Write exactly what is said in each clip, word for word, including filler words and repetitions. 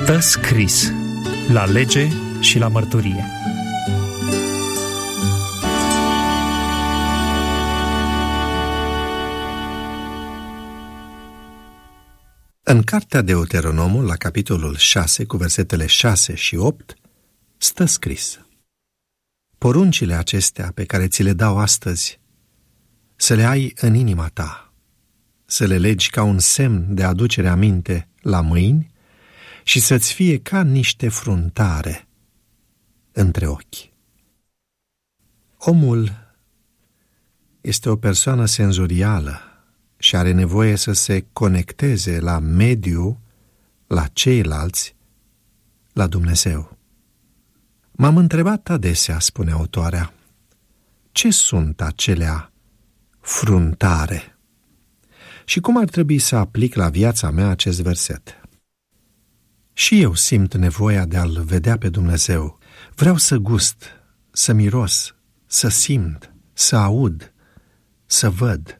Stă scris la lege și la mărturie. În cartea Deuteronomul, la capitolul șase, cu versetele șase și opt, stă scris: poruncile acestea pe care ți le dau astăzi, să le ai în inima ta, să le legi ca un semn de aducere aminte la mâini și să-ți fie ca niște fruntare între ochi. Omul este o persoană senzorială și are nevoie să se conecteze la mediu, la ceilalți, la Dumnezeu. M-am întrebat adesea, spune autoarea, ce sunt acelea fruntare și cum ar trebui să aplic la viața mea acest verset. Și eu simt nevoia de a-L vedea pe Dumnezeu. Vreau să gust, să miros, să simt, să aud, să văd.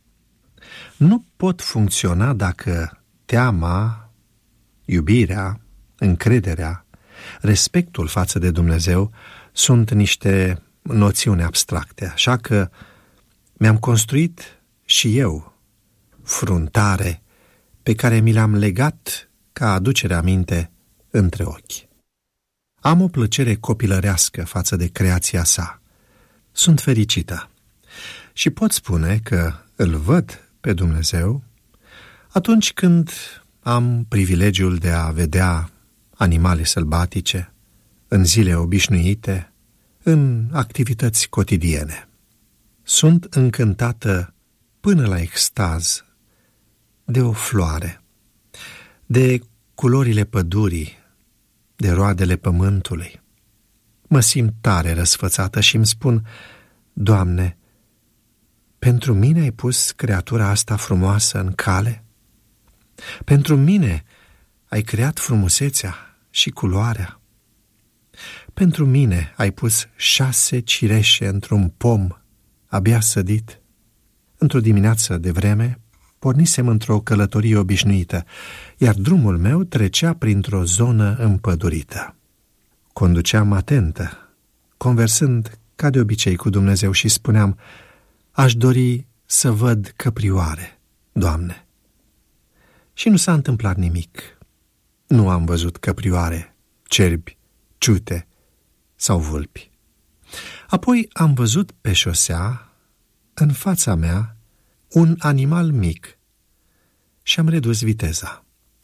Nu pot funcționa dacă teama, iubirea, încrederea, respectul față de Dumnezeu sunt niște noțiuni abstracte, așa că mi-am construit și eu fruntare pe care mi le-am legat ca aducere aminte între ochi. Am o plăcere copilărească față de creația sa. Sunt fericită și pot spune că îl văd pe Dumnezeu atunci când am privilegiul de a vedea animale sălbatice, în zile obișnuite, în activități cotidiene. Sunt încântată până la extaz de o floare, de culorile pădurii, de roadele pământului. Mă simt tare răsfățată și îmi spun: Doamne, pentru mine ai pus creatura asta frumoasă în cale? Pentru mine ai creat frumusețea și culoarea? Pentru mine ai pus șase cireșe într-un pom abia sădit? Într-o dimineață de vreme pornisem într-o călătorie obișnuită, iar drumul meu trecea printr-o zonă împădurită. Conduceam atentă, conversând ca de obicei cu Dumnezeu și spuneam: aș dori să văd căprioare, Doamne. Și nu s-a întâmplat nimic. Nu am văzut căprioare, cerbi, ciute sau vulpi. Apoi am văzut pe șosea, în fața mea, un animal mic și am redus viteza.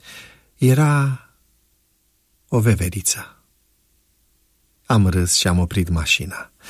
Era o veveriță. Am râs și am oprit mașina.